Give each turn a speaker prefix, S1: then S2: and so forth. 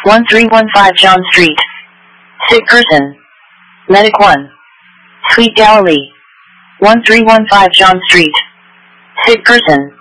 S1: 1315 John Street. Sick person. Medic 1. Sweet Galilee. 1315 John Street. Sick person.